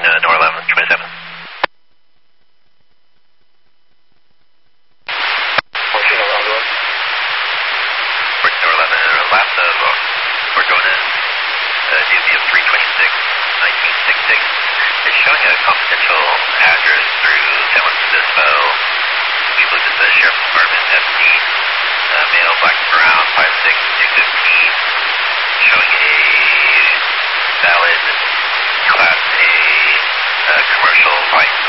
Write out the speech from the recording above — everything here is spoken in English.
Nor 11, 27. Nor 11, last we're going in DVM 326, 1966. It's showing a confidential address through San Luis Obispo. We looked at the Sheriff's Department, FD, male, black and brown, 5'6", 215, showing a valid Class A commercial light